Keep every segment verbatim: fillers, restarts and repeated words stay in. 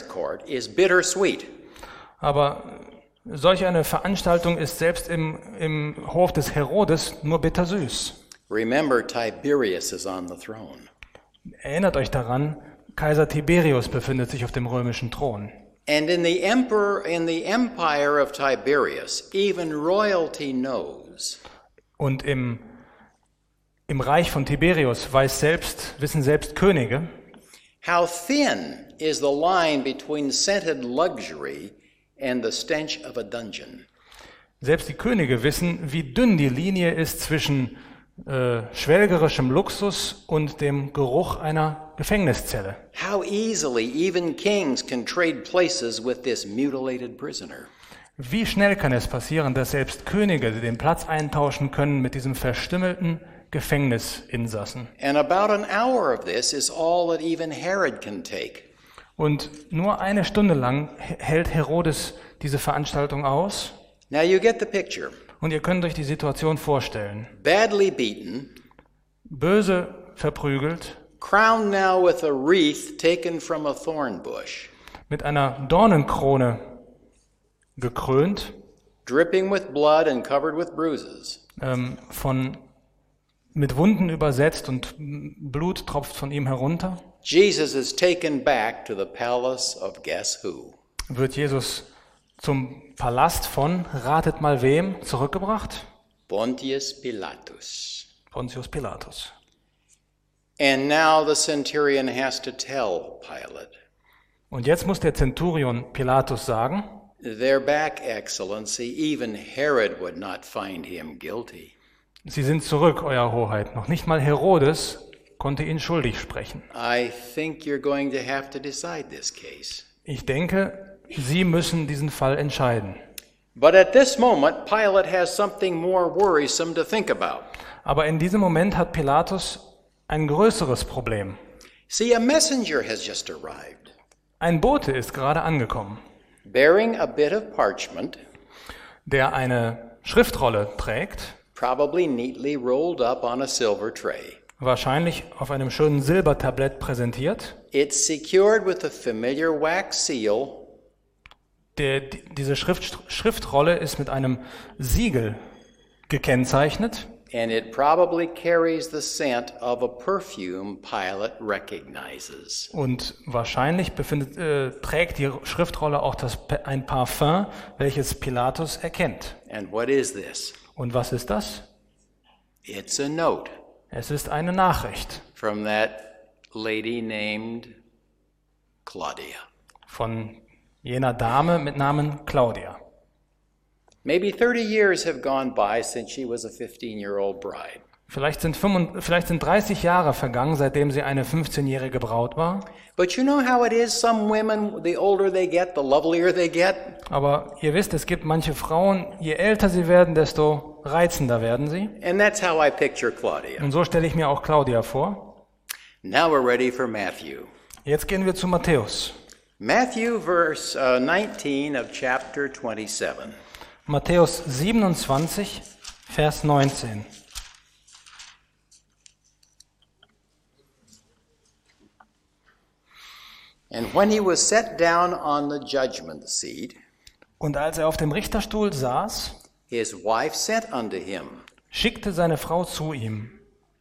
court is bittersweet. Aber solch eine Veranstaltung ist selbst im, im Hof des Herodes nur bittersüß. Remember, Tiberius is on the throne. Erinnert euch daran, Kaiser Tiberius befindet sich auf dem römischen Thron. And in the emperor, in the empire of Tiberius, even royalty knows. Und im, im Reich von Tiberius weiß selbst, wissen selbst Könige, How thin is the line between scented luxury and the stench of a dungeon? selbst die Könige wissen, wie dünn die Linie ist zwischen äh, schwelgerischem Luxus und dem Geruch einer Gefängniszelle. How easily even kings can trade places with this mutilated prisoner. Wie schnell kann es passieren, dass selbst Könige den Platz eintauschen können mit diesem verstümmelten Gefängnisinsassen? And about an hour of this is all that even Herod can take. Und nur eine Stunde lang hält Herodes diese Veranstaltung aus. Now you get the picture. Und ihr könnt euch die Situation vorstellen. Badly beaten, Böse verprügelt, crowned now with a wreath taken from a thorn bush, mit einer Dornenkrone gekrönt, dripping with blood and covered with bruises. ähm, von, mit Wunden übersetzt und Blut tropft von ihm herunter, Jesus is taken back to the palace of guess who? wird Jesus zum Palast von, ratet mal wem, zurückgebracht? Pontius Pilatus. Pontius Pilatus. And now the centurion has to tell Pilate, Und jetzt muss der Zenturion Pilatus sagen, "They're back, Excellency. Even Herod would not find him guilty." Sie sind zurück, Euer Hoheit. Noch nicht mal Herodes konnte ihn schuldig sprechen. I think you're going to have to decide this case. Ich denke, Sie müssen diesen Fall entscheiden. But at this moment, Pilate has something more worrisome to think about. Aber in diesem Moment hat Pilatus ein größeres Problem. See, a messenger has just arrived, Ein Bote ist gerade angekommen, bearing a bit of parchment, der eine Schriftrolle trägt, probably neatly rolled up on a silver tray. wahrscheinlich auf einem schönen Silbertablett präsentiert. It's secured with a familiar wax seal, Der, die- diese Schrift, Schriftrolle ist mit einem Siegel gekennzeichnet and it probably carries the scent of a perfume Pilate recognizes. und wahrscheinlich befindet, äh, trägt die Schriftrolle auch das, Pa- ein Parfum, welches Pilatus erkennt. And what is this? Und was ist das? It's a note Es ist eine Nachricht from that lady named Claudia. von jener Dame mit Namen Claudia. Maybe thirty years have gone by since she was a fifteen-year-old bride. Vielleicht sind, fünfund- vielleicht sind dreißig Jahre vergangen, seitdem sie eine fünfzehnjährige Braut war. But you know how it is, some women, the older they get, the lovelier they get. Aber ihr wisst, es gibt manche Frauen, je älter sie werden, desto reizender werden sie. And that's how I picture Claudia. Und so stelle ich mir auch Claudia vor. Now we're ready for Matthew. Jetzt gehen wir zu Matthäus. Matthew, verse uh, nineteen of chapter twenty-seven. Matthäus siebenundzwanzig, Vers neunzehn. And when he was set down on the judgment seat, Und als er auf dem Richterstuhl saß, his wife sent unto him, schickte seine Frau zu ihm,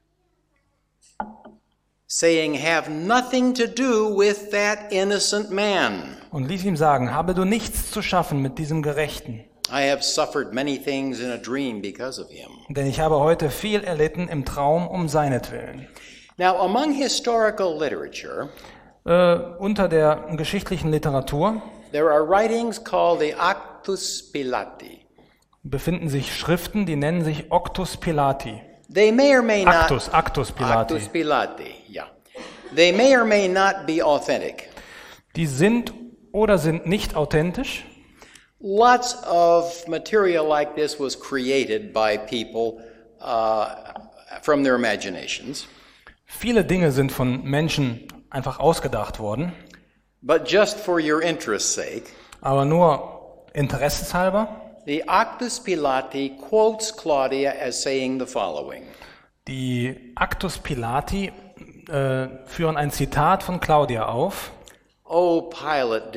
saying, "Have nothing to do with that innocent man. und ließ ihm sagen, habe du nichts zu schaffen mit diesem Gerechten, I have suffered many things in a dream because of him." denn ich habe heute viel erlitten im Traum um seinetwillen. Now, among historical literature, Äh, unter der geschichtlichen Literatur there are writings called the Actus Pilati. befinden sich Schriften, die nennen sich Octus Pilati. They may or may not Actus, Actus Pilati. Actus Pilati, yeah. They may or may not be authentic. Die sind oder sind nicht authentisch. Lots of material like this was created by people uh, from their imaginations. Viele Dinge sind von Menschen einfach ausgedacht worden, But just for your interest's sake, aber nur interesseshalber. the Actus Pilati quotes Claudia as saying the following. Die Actus Pilati äh, führen ein Zitat von Claudia auf. "O Pilate,